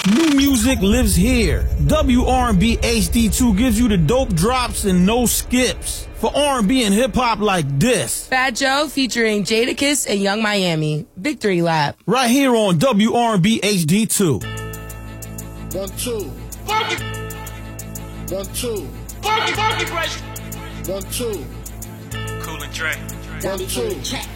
New music lives here. WR&B HD2 gives you the dope drops and no skips. For R&B and hip-hop like this. Fat Joe featuring Jadakiss and Young Miami. Victory Lap. Right here on WR&B HD2. 1, 2. Funky. 1, 2. Funky fresh. 1, 2. Cool and Dre. 1, 2.